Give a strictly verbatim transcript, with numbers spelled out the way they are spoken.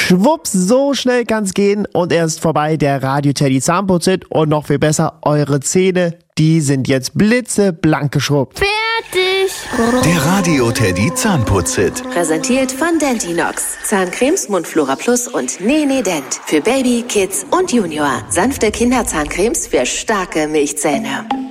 Schwupps, so schnell kann's gehen und er ist vorbei, der Radio Teddy Zahnputzhit. Und noch viel besser, eure Zähne, die sind jetzt blitzeblank geschrubbt. Fertig! Der Radio Teddy Zahnputzhit. Präsentiert von Dentinox. Zahncremes, Mundflora Plus und Nene Dent. Für Baby, Kids und Junior. Sanfte Kinderzahncremes für starke Milchzähne.